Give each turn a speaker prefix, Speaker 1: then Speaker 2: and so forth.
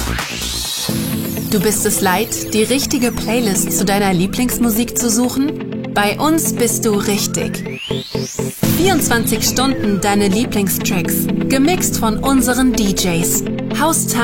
Speaker 1: Du bist es leid, die richtige Playlist zu deiner Lieblingsmusik zu suchen? Bei uns bist du richtig. 24 Stunden deine Lieblingstracks, gemixt von unseren DJs. Haustime